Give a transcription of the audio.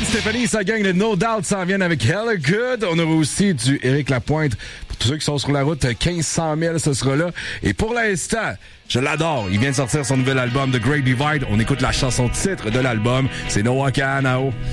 Stéphanie, sa gang de No Doubt s'en viennent avec Hella Good. On aura aussi du Éric Lapointe. Pour tous ceux qui sont sur la route, 1500 000, ce sera là. Et pour l'instant, je l'adore. Il vient de sortir son nouvel album, The Great Divide. On écoute la chanson titre de l'album. C'est Noah Kahanao.